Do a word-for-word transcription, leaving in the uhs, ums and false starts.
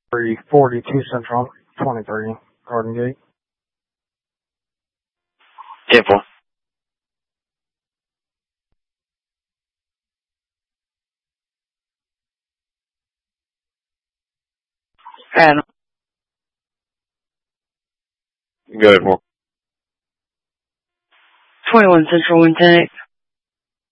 three forty-two Central, twenty-three, Garden Gate. Temple. Adam. Go ahead, more. twenty-one Central, one ten eight.